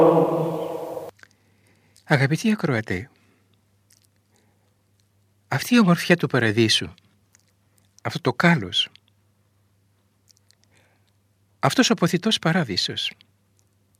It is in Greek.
Αγαπητοί ακροατέ, αυτή η ομορφιά του παραδείσου, αυτό το κάλος, αυτός ο ποθητός παράδεισος,